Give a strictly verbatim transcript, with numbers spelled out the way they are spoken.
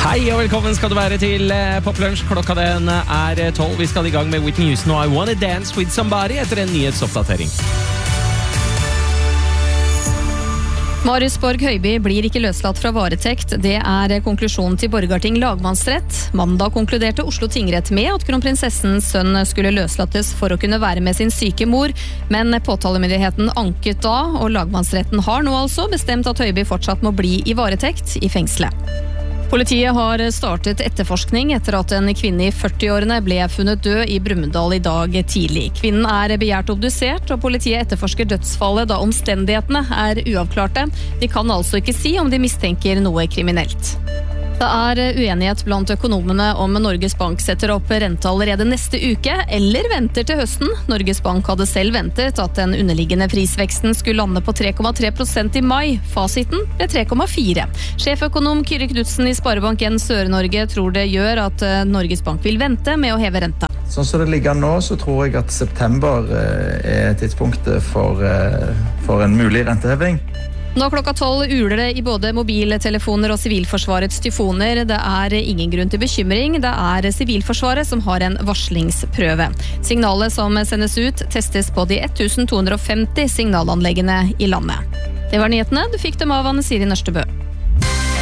Hei og velkommen skal du være til Poplunsj. Klokka den er tolv. Vi skal i gang med Whitney Houston og I Wanna Dance With Somebody etter en nyhetsoppdatering. Marius Borg Høiby blir ikke løslatt fra varetekt. Det er konklusjonen til Borgarting lagmannsrett. Mandag konkluderte Oslo tingrett med at kronprinsessens sønn skulle løslattes for å kunne være med sin syke mor, men påtalemyndigheten anket da, og lagmannsretten har nå altså bestemt at Høiby fortsatt må bli i varetekt i fengselet. Politiet har startet etterforskning etter at en kvinne i førti-årene ble funnet død i Brumunddal i dag tidlig. Kvinnen er begjært obdusert, og politiet etterforsker dødsfallet da omstendighetene er uavklarte. De kan altså ikke si om de mistenker noe kriminelt. Det er uenighet blant økonomene om Norges Bank setter opp rente allerede neste uke, eller venter til høsten. Norges Bank hadde selv ventet at den underliggende prisveksten skulle lande på tre komma tre prosent i mai. Fasiten ble tre komma fire. Sjeføkonom Kyrre Knudsen i Sparebanken Sør-Norge tror det gjør at Norges Bank vil vente med å heve renta. Sånn som det ligger nå, så tror jeg at september er tidspunktet for, for en mulig renteheving. Nå klokka tolv uler det i både mobiltelefoner og Sivilforsvarets tyfoner. Det er ingen grunn til bekymring. Det er Sivilforsvaret som har en varslingsprøve. Signalet som sendes ut testes på de tusen to hundre og femti signalanleggene i landet. Det var nyhetene. Du fikk dem av Anne Siri Nørstebø.